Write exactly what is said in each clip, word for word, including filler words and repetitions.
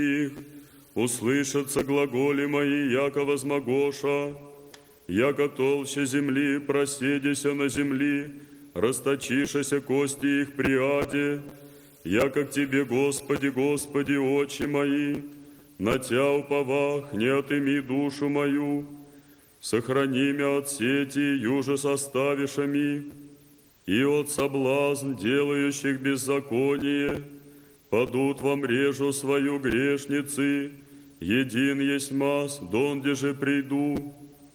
их, услышатся глаголи мои, яко возмогоша, яко толще земли, проседися на земли, расточишася кости их при аде, яко к Тебе, Господи, Господи, очи мои, на Тя уповах, не отыми душу мою, сохрани мя от сети, юже составишами, и от соблазн, делающих беззаконие, падут во мрежу свою грешницы, един есть мас, донде же приду.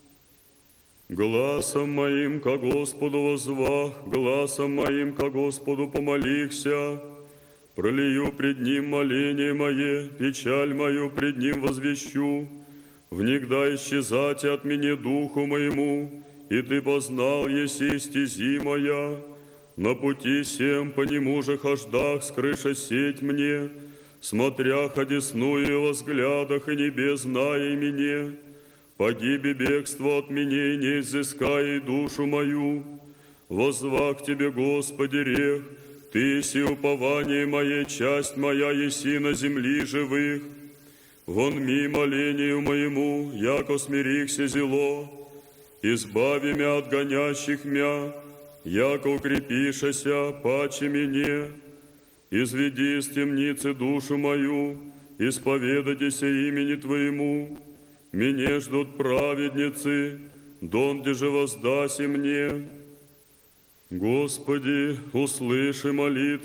Гласом моим ко Господу воззвах, гласом моим ко Господу помолихся, пролию пред Ним моление мое, печаль мою пред Ним возвещу, внегда исчезать от меня духу моему, и Ты познал, еси стези моя, на пути всем по нему же хождах скрыша сеть мне, смотрях одесную во взглядах и небес зная мне, погиби бегство от меня и не изыскай душу мою, воззвах Тебе, Господи, рех, Ты еси упование мое, часть моя еси на земли живых, вон ми молению моему, яко смирихся зело, избави мя от гонящих мя, яко укрепишася паче мне, изведи из темницы душу мою, исповедайтеся имени Твоему, меня ждут праведницы, донде же воздаси мне. Господи, услыши молитву